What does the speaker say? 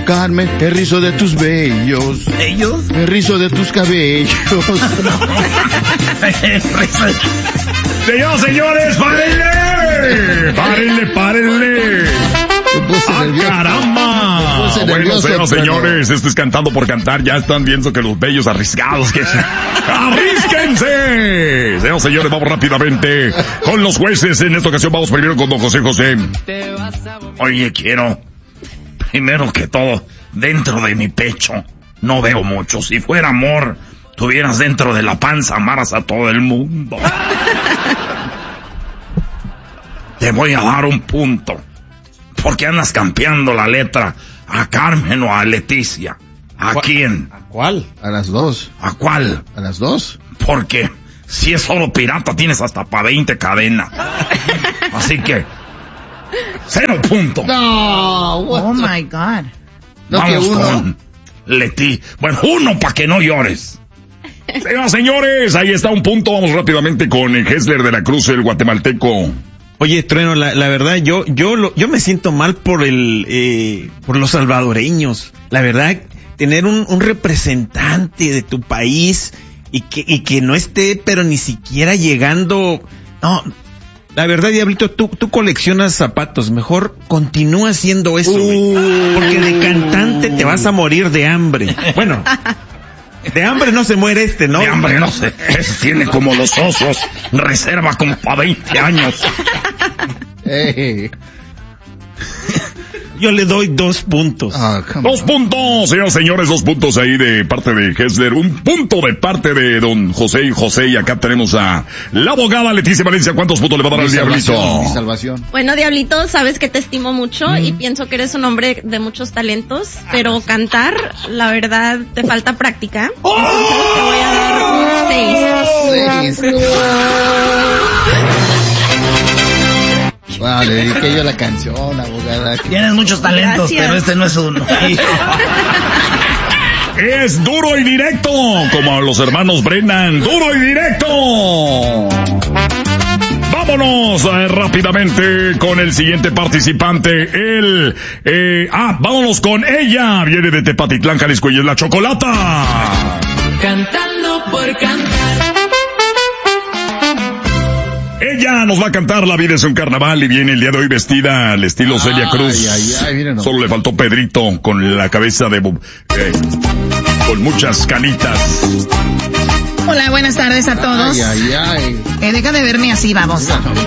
Carmen, el rizo de tus vellos. ¿Ellos? El rizo de tus cabellos. Señoras, señores, párenle. Párenle. ¡Ah, caramba! Bueno, señores, esto es Cantando por Cantar. Ya están viendo que los bellos arriesgados que ¡arrísquense! Señoras, señores, vamos rápidamente con los jueces. En esta ocasión vamos primero con don José José. Oye, quiero, primero que todo, dentro de mi pecho, no veo mucho. Si fuera amor, tuvieras dentro de la panza, amaras a todo el mundo. Te voy a dar un punto. ¿Por qué andas campeando la letra a Carmen o a Leticia? ¿A quién? ¿A cuál? A las dos. ¿A cuál? A las dos. Porque si es solo pirata tienes hasta para 20 cadenas. Así que 0 puntos. No. Oh my God. No, vamos que uno. con Leti. Bueno, 1 para que no llores. Señoras, señores, ahí está un punto. Vamos rápidamente con el Hessler de la Cruz, el guatemalteco. Oye, Trueno, la verdad, yo me siento mal por los salvadoreños. La verdad, tener un representante de tu país y que no esté, pero ni siquiera llegando. No, la verdad, Diablito, tú coleccionas zapatos. Mejor continúa haciendo eso, güey. Porque de cantante te vas a morir de hambre. Bueno. De hambre no se muere ¿no? De hambre no se... tiene como los osos. Reserva como para 20 años. Hey. Yo le doy 2 puntos. 2 puntos, señores, señores, 2 puntos ahí de parte de Hessler. 1 punto de parte de don José y José. Y acá tenemos a la abogada Leticia Valencia. ¿Cuántos puntos le va a dar al Diablito? Mi salvación. Bueno, Diablito, sabes que te estimo mucho y pienso que eres un hombre de muchos talentos, pero cantar, la verdad, te falta práctica. Entonces te voy a dar un 6. Wow, le dediqué yo la canción, abogada. Tienes muchos talentos, Gracias. pero este no es uno. Es duro y directo, como los hermanos Brennan. ¡Duro y directo! Vámonos rápidamente con el siguiente participante. Vámonos con ella. Viene de Tepatitlán, Jalisco, y es la Chocolata. Cantando por cantar. Ella nos va a cantar La vida es un carnaval y viene el día de hoy vestida al estilo Celia Cruz. Miren, Solo le faltó Pedrito con la cabeza de... con muchas canitas. Hola, buenas tardes a todos. Ay. Deja de verme así, baboso.